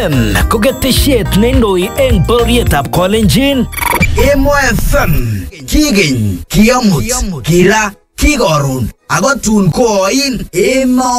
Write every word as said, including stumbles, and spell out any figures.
M ko ketesiet neindoi eng bororietab Kalenjin. Emo F M kigeny, kiamut, kira, kikorun, ako tun koin Emo